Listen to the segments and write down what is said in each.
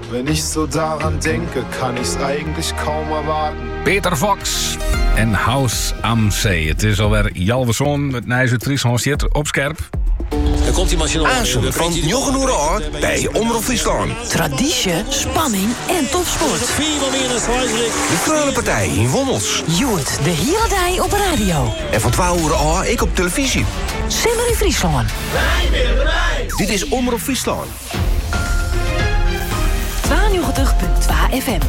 Wenn ich so daran denke, kann ich's eigentlich kaum erwarten. Peter Fox en House am See. Het is alweer Jalverson met Nijs uit Friesland zit op scherp. Dan komt die machine Aansum van 9 uur aan bij Omroep Friesland. Traditie, spanning en topsport. De Kreulenpartij in Wommels. Joert de hele dag op radio. En van 12 uur aan ik op televisie. Simmer in Friesland. Dit is Omroep Friesland. 92.2 FM.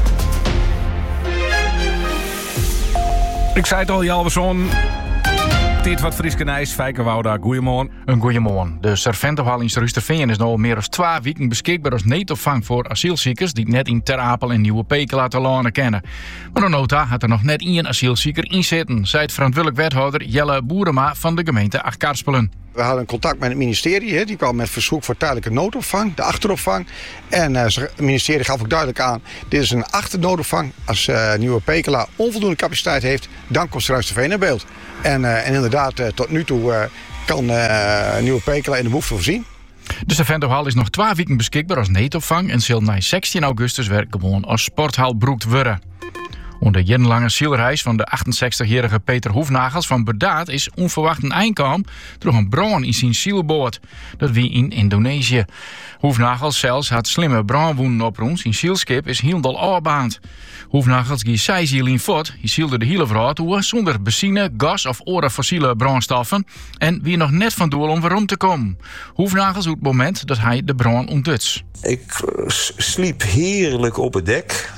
Ik zei het al, Jalverson. Dit wat Frieske Nijs, Fijke Wouda, goeiemorgen. Een goeiemorgen. De Serventenhal in Ruisterveen is nu al meer dan 2 weken beschikbaar als noodopvang voor asielziekers die net in Ter Apel en Nieuwe Pekel laten landen kennen. Maar de nota had er nog net 1 asielzieker in zitten, zei het verantwoordelijk wethouder Jelle Boerema van de gemeente Achtkarspelen. We hadden contact met het ministerie. Die kwam met verzoek voor tijdelijke noodopvang, de achteropvang. En het ministerie gaf ook duidelijk aan, dit is een achternoodopvang. Als Nieuwe Pekela onvoldoende capaciteit heeft, dan komt Ruisterveen naar beeld. En inderdaad, tot nu toe kan Nieuwe Pekela in de behoefte voorzien. De Serventenhal is nog 2 weken beschikbaar als noodopvang en zal na 16 augustus weer gewoon als sporthal broekt worden. Onder de jarenlange zielreis van de 68-jarige Peter Hoefnagels van Berdaat is onverwacht een eindkwam door een brand in zijn zielboot. Dat wie in Indonesië. Hoefnagels zelfs had slimme brandwonden op rond. Zijn zielskip is helemaal afbaand. Hoefnagels die zij ziel in fort. Hij zielde de hele vrouw toe zonder benzine, gas of andere fossiele brandstoffen. En wie nog net van doel om weer om te komen. Hoefnagels op het moment dat hij de brand ontduts. Ik sliep heerlijk op het dek.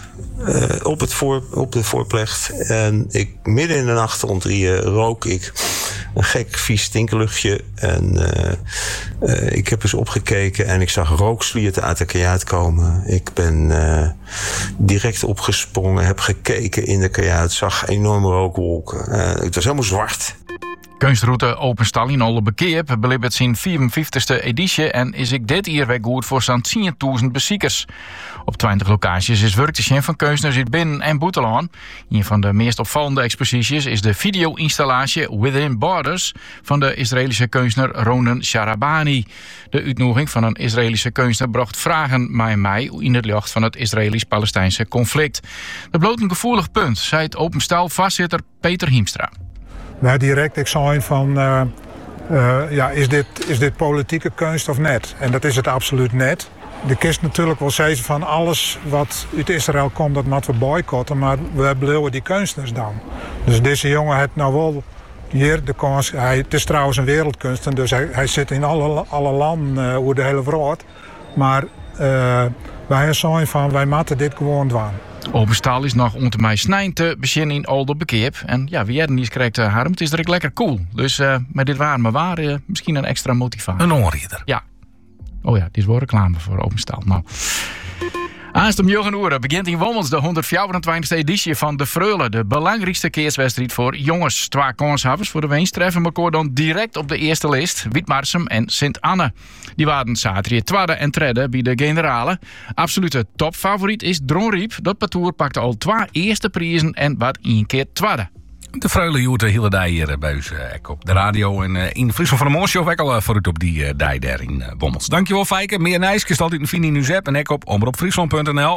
Op de voorplecht. En midden in de nacht rond 3 rook ik een gek vies stinkenluchtje. En ik heb eens opgekeken en ik zag rookslierten uit de kajuit komen. Ik ben direct opgesprongen, heb gekeken in de kajuit, zag enorme rookwolken. Het was helemaal zwart. Kunstroute Openstal in Olle Bekeep beleeft zijn 54e editie en is ik dit jaar weer goed voor zo'n 10.000 bezoekers. Op 20 locaties is werk te zien van kunstenaars uit binnen- en buitenland. Een van de meest opvallende exposities is de video-installatie Within Borders van de Israëlische kunstenaar Ronen Sharabani. De uitnodiging van een Israëlische kunstenaar bracht vragen bij mij in het licht van het Israëlisch-Palestijnse conflict. Dat bloot een gevoelig punt, zei het Openstal-voorzitter Peter Hiemstra. Waar direct ik zei van, is dit politieke kunst of net? En dat is het absoluut net. De kist natuurlijk wel zeggen van alles wat uit Israël komt, dat moeten we boycotten, maar we blijven die kunstenaars dan. Dus deze jongen heeft nou wel hier de kans. Het is trouwens een wereldkunstenaar, dus hij zit in alle landen over de hele wereld. Maar wij zijn van, wij moeten dit gewoon doen. Openstal is nog onder mij snijn te beginnen in Olde Bekeep. En ja, wie hadden niet krijgt Harm, het is direct lekker cool. Dus met dit waren misschien een extra motivatie. Een onrieder. Ja. Oh ja, dit is wel reclame voor Openstal. Nou. Aanstem Jochen Oeren begint in Wommels de 124e editie van De Freule. De belangrijkste keerswedstrijd voor jongens. 2 kanshavers voor de winst treffen elkaar dan direct op de eerste list. Wietmarsum en Sint-Anne. Die waren zaterdag tweede en derde bij de generale. Absolute topfavoriet is Dronriep. Dat parcours pakte al 2 eerste prijzen en wat 1 keer tweede. De Freule joert de hele dag hier bij ons op de radio. En in Friesland van de Moorshow heb ik al vooruit op die dag daar in Wommels. Dankjewel, Fijke. Meer Nijs is altijd een vinden in uw app en op omroepfriesland.nl.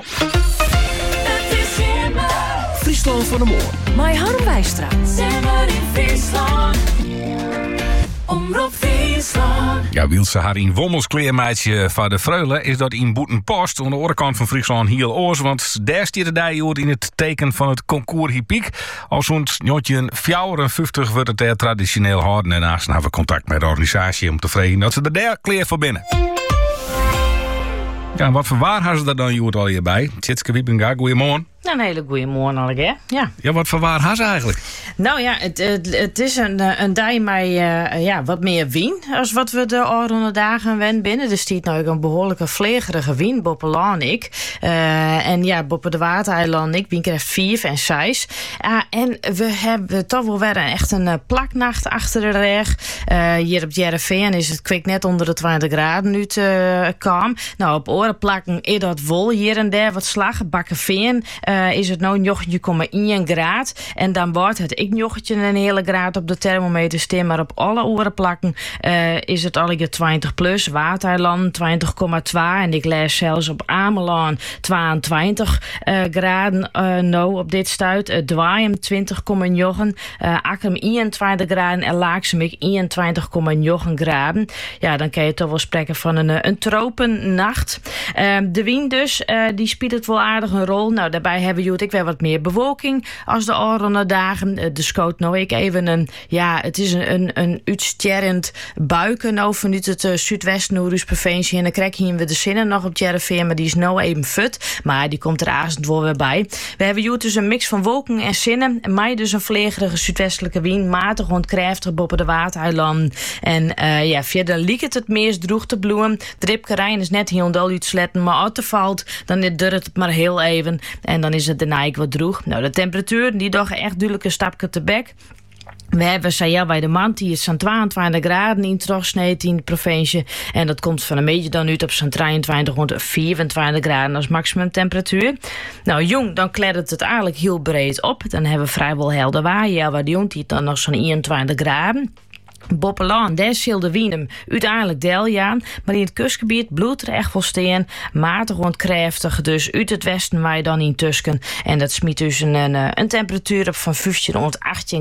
Friesland van de Moor. My Harm Wijstra. Simmer in Friesland. Omroep Friesland. Ja, Wielse haar in Wommels kleermeidje van de Freule is dat in Boetenpost aan de andere kant van Friesland heel oors, want daar stiert de dag in het teken van het concours hippiek. Al zo'n 54 wordt het er traditioneel houden en naast hebben we contact met de organisatie om te vragen dat ze er daar kleer voor binnen. Ja, en wat voor waar hebben ze dat dan Joert al hierbij? Tjitske Wiebenga, goeiemorgen. Een hele goede morgen al, hè? Ja. Ja, wat voor waar hebben ze eigenlijk? Nou ja, het is een dag met wat meer wien als wat we de oude dagen wen binnen. Er stiet nou een behoorlijke vlegerige wien, Boppelaan ik. En ja, Boppe de Watereiland ik, ben 4 en 6. En we hebben toch wel weer echt een plaknacht achter de rug. Hier op Jereveen is het kwik net onder de 20 graden nu kwam. Nou, op oren plakken is dat wol hier en daar wat slag, bakken veen is het nou 9,1 graad. En dan wordt het ik een hele graad op de thermometer staan. Maar op alle andere plakken is het al 20 plus. Waterland 20,2. En ik lees zelfs op Ameland 22 graden nou op dit stuit. Dwaaiem 20,9. Akkem 21 graden en Laaksem 21,9 graden. Ja, dan kan je toch wel spreken van een tropennacht. De wind dus, die speelt het wel aardig een rol. Nou, daarbij hebben we ook weer wat meer bewolking als de oranje dagen. De scoot nou ik even het is een uitsterrend buiken nou vanuit het zuidwesten Noord-Provincie. En dan krijgen we de zinnen nog op Jereveen, maar die is nou even fut. Maar die komt er azend wel weer bij. We hebben hier dus een mix van wolken en zinnen. Mij dus een vlegerige zuidwestelijke wind, matig ontkrachtig boven de watereilanden. En verder liekt het meest droeg te bloeien. De ripkerijn is net heel dol uitsletten, maar als het valt, dan duurt het maar heel even. En dan is het daarna wat droeg. Nou, de temperatuur, die toch echt duidelijk een stapje te bek. We hebben bij de maand, die is zo'n 22 graden in Trochsneed in de provincie. En dat komt van een beetje dan uit op zo'n 23 rond 24 graden als maximumtemperatuur. Nou, jong, dan klettert het eigenlijk heel breed op. Dan hebben we vrijwel helder waaien. Waar die die dan nog zo'n 21 graden. Boppelaan, daar zal de wind uiteindelijk deljaan. Maar in het kustgebied bloedt er echt wel steen. Matig ontkrachtig, dus uit het westen waar je dan in Tusken. En dat smiet dus een temperatuur op van 15 rond 18